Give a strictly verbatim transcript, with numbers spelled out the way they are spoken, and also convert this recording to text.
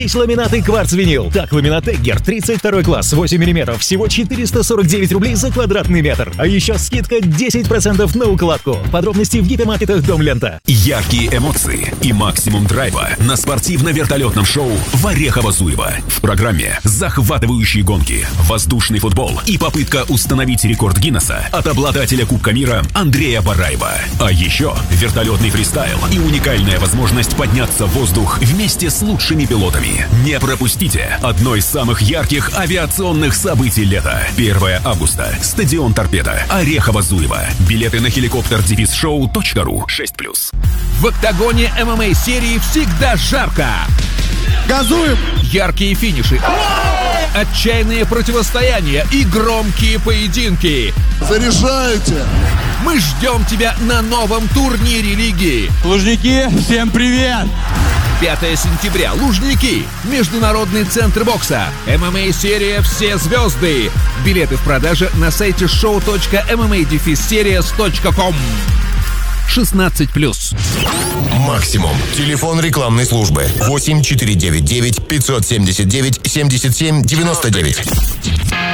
Ламинаты кварц-винил. Так, ламинат Эггер, тридцать второй класс, восемь миллиметров, всего четыреста сорок девять рублей за квадратный метр. А еще скидка десять процентов на укладку. Подробности в гипермаркетах Дом Лента. Яркие эмоции и максимум драйва на спортивно-вертолетном шоу Варехова-Зуева. В программе захватывающие гонки, воздушный футбол и попытка установить рекорд Гиннесса от обладателя Кубка мира Андрея Бараева. А еще вертолетный фристайл и уникальная возможность подняться в воздух вместе с лучшими пилотами. Не пропустите одно из самых ярких авиационных событий лета. первого августа. Стадион Торпедо. Орехово-Зуево. Билеты на хеликоптер девиз шоу точка ру. шесть плюс. В октагоне эм эм а серии всегда жарко. Газуем! Яркие финиши, отчаянные противостояния и громкие поединки. Заряжайте! Мы ждем тебя на новом турнире лиги. Лужники, всем привет! пятого сентября. Лужники. Международный центр бокса. эм эм а серия «Все звезды». Билеты в продаже на сайте шоу точка эм эм а сериес точка ком. шестнадцать плюс. Максимум. Телефон рекламной службы восемь четыре девять девять пятьсот семьдесят девять семьдесят семь девяносто девять.